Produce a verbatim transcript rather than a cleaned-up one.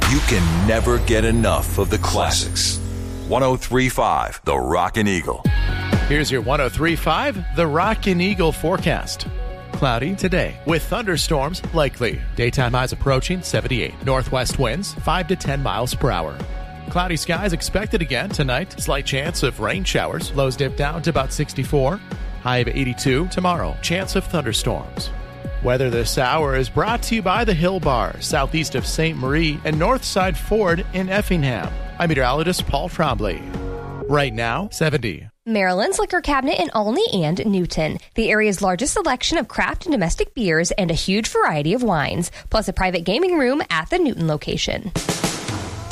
You can never get enough of the classics. one oh three point five The Rockin' Eagle. Here's your one oh three point five The Rockin' Eagle forecast. Cloudy today with thunderstorms likely. Daytime highs approaching seventy-eight. Northwest winds five to ten miles per hour. Cloudy skies expected again tonight. Slight chance of rain showers. Lows dip down to about sixty-four. High of eighty-two tomorrow. Chance of thunderstorms. Weather this hour is brought to you by the Hill Bar, southeast of Saint Marie and Northside Ford in Effingham. I'm meteorologist Paul Trombley. Right now, seventy. Maryland's Liquor Cabinet in Olney and Newton. The area's largest selection of craft and domestic beers and a huge variety of wines, plus a private gaming room at the Newton location.